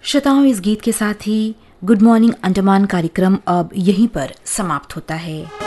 श्रोताओं, इस गीत के साथ ही गुड मॉर्निंग अंडमान कार्यक्रम अब यहीं पर समाप्त होता है।